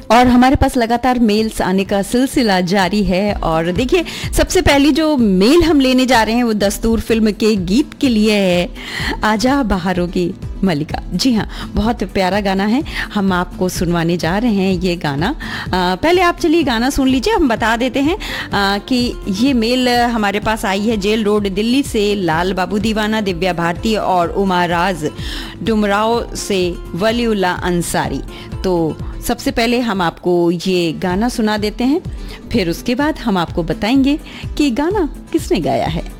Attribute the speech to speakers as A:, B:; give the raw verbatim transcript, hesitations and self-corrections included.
A: और हमारे पास लगातार मेल्स आने का सिलसिला जारी है। और देखिए, सबसे पहली जो मेल हम लेने जा रहे हैं वो दस्तूर फिल्म के गीत के लिए है, आजा बहारों की मलिका। जी हाँ, बहुत प्यारा गाना है, हम आपको सुनवाने जा रहे हैं ये गाना। आ, पहले आप चलिए गाना सुन लीजिए। हम बता देते हैं आ, कि ये मेल हमारे पास आई है जेल रोड दिल्ली से लाल बाबू दीवाना, दिव्या भारती और उमा राज डुमराव से वलीउल्ला अंसारी। तो सबसे पहले हम आपको ये गाना सुना देते हैं, फिर उसके बाद हम आपको बताएंगे कि गाना किसने गाया है।